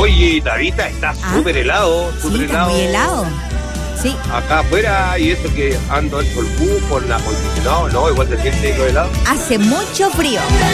Oye, Tabita, está súper helado, súper Sí, está muy helado. Sí. Acá afuera, y eso que ando hecho el bus con la acondicionado, no, igual se siente lo helado. Hace mucho frío.